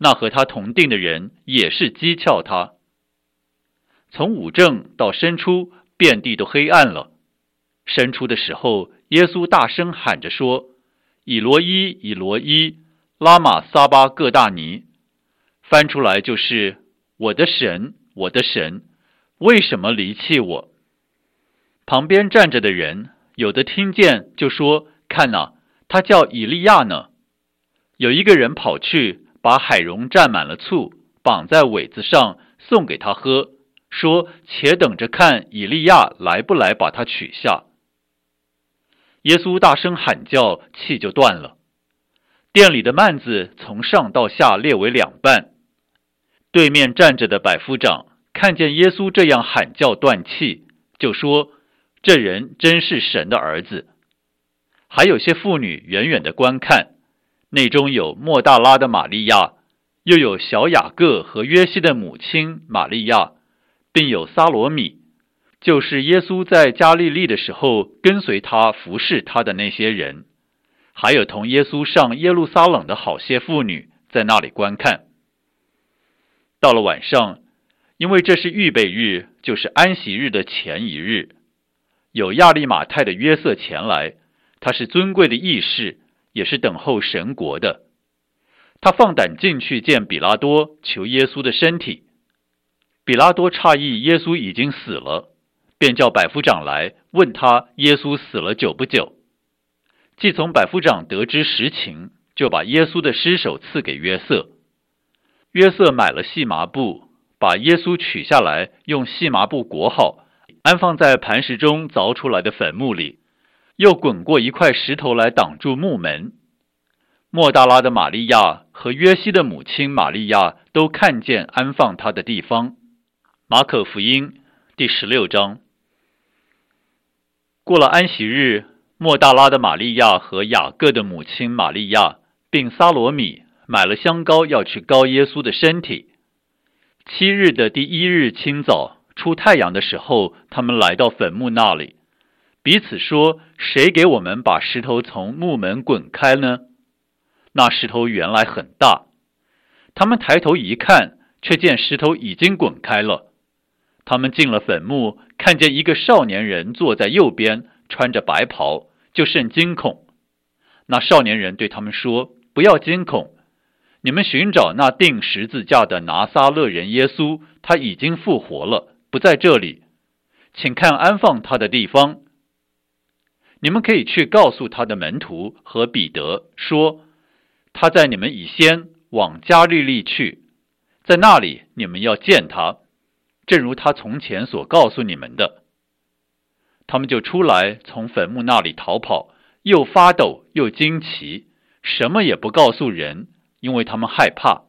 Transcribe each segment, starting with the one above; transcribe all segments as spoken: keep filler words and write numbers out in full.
那和他同定的人也是讥诮他。从午正到申初，遍地都黑暗了。申初的时候，耶稣大声喊着说：以罗伊，以罗伊，拉玛撒巴各大尼。翻出来就是我的神，我的神，为什么离弃我？旁边站着的人，有的听见就说：看哪，他叫以利亚呢。有一个人跑去，把海蓉蘸满了醋，绑在苇子上，送给他喝，说：且等着看以利亚来不来把他取下。耶稣大声喊叫，气就断了。店里的幔子从上到下裂为两半。对面站着的百夫长看见耶稣这样喊叫断气，就说：这人真是神的儿子。还有些妇女远远的观看，内中有莫大拉的玛利亚，又有小雅各和约西的母亲玛利亚，并有撒罗米，就是耶稣在加利利的时候跟随他服侍他的那些人，还有同耶稣上耶路撒冷的好些妇女在那里观看。到了晚上，因为这是预备日，就是安息日的前一日，有亚利马太的约瑟前来，他是尊贵的议士，也是等候神国的。他放胆进去见比拉多，求耶稣的身体。比拉多诧异耶稣已经死了，便叫百夫长来问他耶稣死了久不久。既从百夫长得知实情，就把耶稣的尸首赐给约瑟。约瑟买了细麻布，把耶稣取下来，用细麻布裹好，安放在磐石中凿出来的坟墓里，又滚过一块石头来挡住墓门。莫大拉的玛利亚和约西的母亲玛利亚都看见安放他的地方。马可福音第十六章。过了安息日，莫大拉的玛利亚和雅各的母亲玛利亚并撒罗米买了香膏，要去膏耶稣的身体。七日的第一日清早，出太阳的时候，他们来到坟墓那里，彼此说：谁给我们把石头从墓门滚开呢？那石头原来很大。他们抬头一看，却见石头已经滚开了。他们进了坟墓，看见一个少年人坐在右边，穿着白袍，就甚惊恐。那少年人对他们说：不要惊恐，你们寻找那钉十字架的拿撒勒人耶稣，他已经复活了，不在这里，请看安放他的地方。你们可以去告诉他的门徒和彼得说，他在你们以先往加利利去，在那里你们要见他，正如他从前所告诉你们的。他们就出来，从坟墓那里逃跑，又发抖又惊奇，什么也不告诉人，因为他们害怕。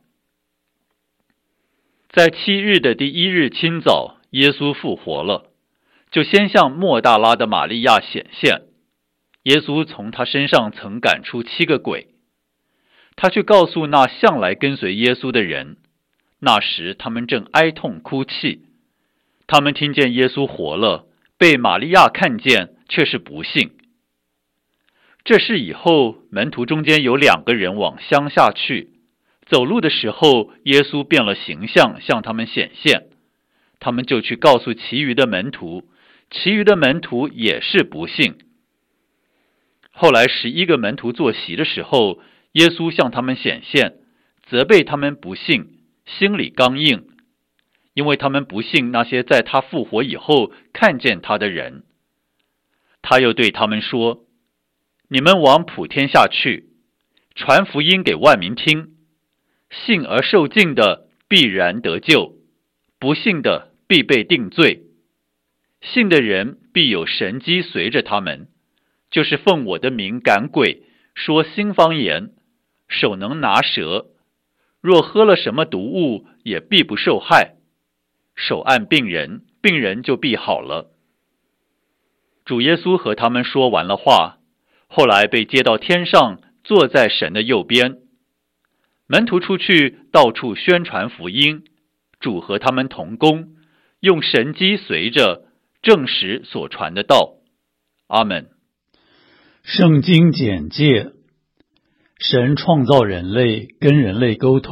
在七日的第一日清早，耶稣复活了，就先向莫大拉的玛利亚显现。耶稣从他身上曾赶出七个鬼。他去告诉那向来跟随耶稣的人，那时他们正哀痛哭泣。他们听见耶稣活了，被玛利亚看见，却是不信。这事以后，门徒中间有两个人往乡下去，走路的时候，耶稣变了形象，向他们显现。他们就去告诉其余的门徒，其余的门徒也是不信。后来十一个门徒坐席的时候，耶稣向他们显现，责备他们不信，心里刚硬，因为他们不信那些在他复活以后看见他的人。他又对他们说，你们往普天下去，传福音给万民听，信而受浸的必然得救，不信的必被定罪。信的人必有神迹随着他们，就是奉我的名赶鬼，说新方言，手能拿蛇，若喝了什么毒物，也必不受害。手按病人，病人就必好了。主耶稣和他们说完了话，后来被接到天上，坐在神的右边。门徒出去，到处宣传福音，主和他们同工，用神迹随着，证实所传的道。阿们。 圣经简介：神创造人类，跟人类沟通。